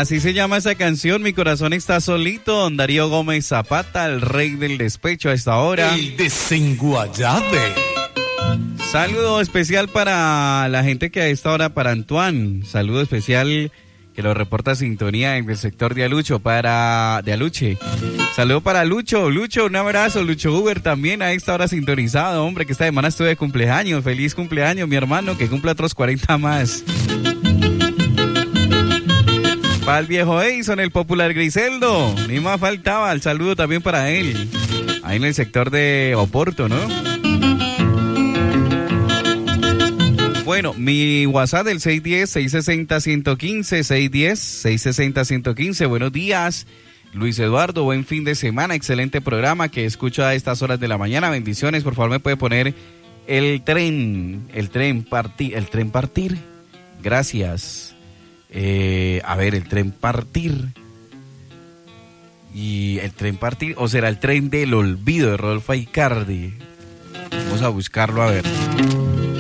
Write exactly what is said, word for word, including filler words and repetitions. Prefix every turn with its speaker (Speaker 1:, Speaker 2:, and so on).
Speaker 1: Así se llama esa canción, Mi corazón está solito, don Darío Gómez Zapata, el rey del despecho a esta hora.
Speaker 2: El desenguayabe.
Speaker 1: Saludo especial para la gente que a esta hora, para Antoine, saludo especial que lo reporta sintonía en el sector de Alucho, para de Aluche. Saludo para Lucho, Lucho, un abrazo, Lucho Uber también a esta hora sintonizado, hombre, que esta semana estuve de cumpleaños, feliz cumpleaños mi hermano, que cumpla otros cuarenta más. Para el viejo Edison, el popular Griseldo, ni más faltaba, el saludo también para él, ahí en el sector de Oporto, ¿no? Bueno, mi WhatsApp del seis uno cero, seis seis cero, uno uno cinco, seis uno cero, seis seis cero, uno uno cinco. Buenos días, Luis Eduardo, buen fin de semana, excelente programa que escucho a estas horas de la mañana, bendiciones. Por favor, me puede poner el tren, el tren partir, el tren partir, gracias. Eh, a ver, el tren partir, y el tren partir, o será el tren del olvido de Rodolfo Aicardi. Vamos a buscarlo a ver.